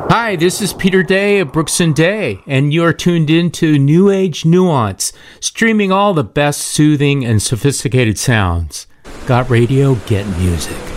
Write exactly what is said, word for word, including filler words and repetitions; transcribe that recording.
Hi, this is Peter Day of Brooks and Day, and you are tuned in to New Age Nuance, streaming all the best soothing and sophisticated sounds. Got radio, get music.